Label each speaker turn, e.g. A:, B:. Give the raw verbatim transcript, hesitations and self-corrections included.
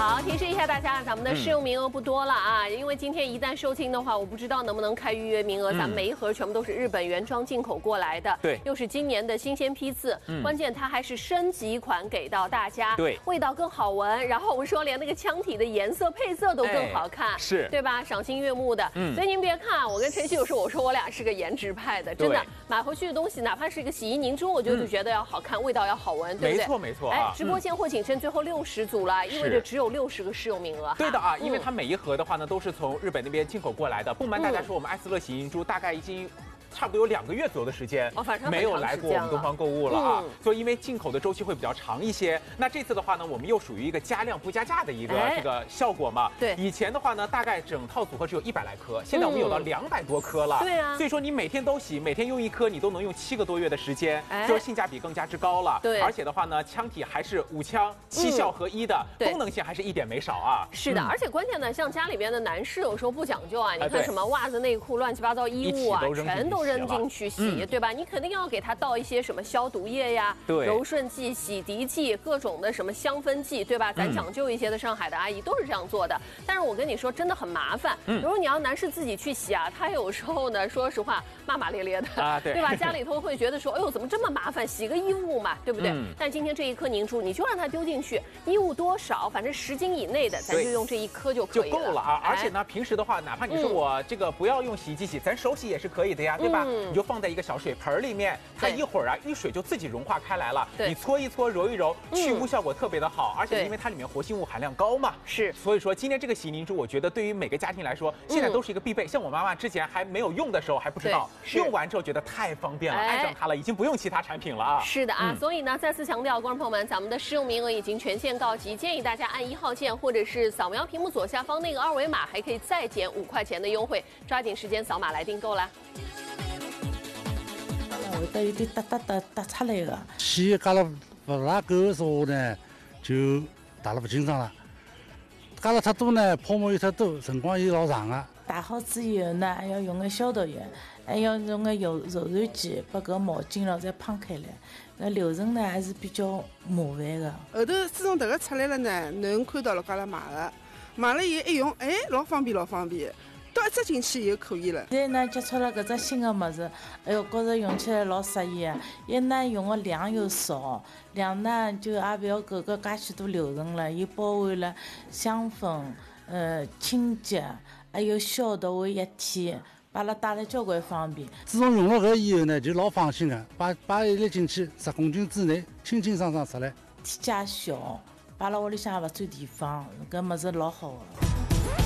A: 好，提示一下大家，咱们的试用名额不多了啊，嗯、因为今天一旦售罄的话，我不知道能不能开预约名额。嗯、咱们每一盒全部都是日本原装进口过来的，
B: 对，
A: 又是今年的新鲜批次，嗯、关键它还是升级款给到大家，
B: 对，
A: 味道更好闻。然后我们说连那个腔体的颜色配色都更好看，
B: 哎、是
A: 对吧？赏心悦目的。嗯，所以您别看我跟晨曦有时候我说我俩是个颜值派的，真的买回去的东西，哪怕是一个洗衣凝珠，我就是觉得要好看，嗯、味道要好闻，对不对？
B: 没错没错。
A: 哎，直播间或仅剩最后六十组了，意味着只有六十个试用名额。
B: 对的啊，因为它每一盒的话呢，都是从日本那边进口过来的。不瞒大家说，我们艾斯乐洗衣凝珠大概已经。差不多有两个月左右的时间，
A: 哦，反正
B: 没有来过我们东方购物了啊，
A: 嗯、
B: 所以因为进口的周期会比较长一些。那这次的话呢，我们又属于一个加量不加价的一个、哎、这个效果嘛。
A: 对，
B: 以前的话呢，大概整套组合只有一百来颗，现在我们有到两百多颗了。
A: 对啊，
B: 所以说你每天都洗，每天用一颗，你都能用七个多月的时间，哎、就是性价比更加之高了。
A: 对，
B: 而且的话呢，腔体还是五腔七效合一的，嗯、功能性还是一点没少啊。
A: 是的，嗯、而且关键呢，像家里边的男士有时候不讲究啊，你看什么袜子、内裤、乱七八糟衣物啊，全都扔进去洗。嗯、对吧？你肯定要给它倒一些什么消毒液呀、
B: 对
A: 柔顺剂、洗涤剂，各种的什么香氛剂，对吧？咱讲究一些的上海的阿姨都是这样做的。但是我跟你说，真的很麻烦。嗯，比如你要男士自己去洗啊，他有时候呢，说实话骂骂咧咧的
B: 啊，对，
A: 对吧？家里头会觉得说，哎呦，怎么这么麻烦？洗个衣物嘛，对不对？嗯、但今天这一颗凝珠，你就让它丢进去，衣物多少，反正十斤以内的，咱就用这一颗就可以了，
B: 就够了啊。而且呢，平时的话，哪怕你说我这个不要用洗衣机洗，咱手洗也是可以的呀，对吧？你就放在一个小水盆里面，它一会儿啊，遇水就自己融化开来了。你搓一搓，揉一揉，去污效果特别的好，而且因为它里面活性物含量高嘛，
A: 是。
B: 所以说今天这个洗衣凝珠，我觉得对于每个家庭来说，现在都是一个必备。像我妈妈之前还没有用的时候还不知道，用完之后觉得太方便了，爱上它了，已经不用其他产品了啊。
A: 是的啊，所以呢，再次强调，观众朋友们，咱们的试用名额已经全线告急，建议大家按一号键或者是扫描屏幕左下方那个二维码，还可以再减五块钱的优惠，抓紧时间扫码来订购啦。
C: 会得有点哒哒哒哒出来的。
D: 洗加了不大够的时候呢，就打了不清爽了。加了太多呢，泡沫又太多，辰光又老长啊。
C: 打好之后呢，还要用个消毒液，还要用个柔柔软剂把搿毛巾咯再喷开来。搿流程呢还是比较麻烦的。
E: 后头自从迭个出来了呢，侬看到了搿拉买的，买了以后一用，哎，老方便老方便。倒一只进去以后可以了。
C: 现在呢，接触了搿只新的物事，哎哟，觉着用起来老适意啊！一呢用的量又少，两呢就也不要搿个介许多流程了，又包含了香氛、呃清洁，还有消毒的一体，把它带了交关方便。
D: 自从用了搿以后呢，就老放心的，把把一粒进去，十公斤之内，清清爽爽出来。
C: 体积小，摆辣屋里向也勿占地方，搿物事老好的。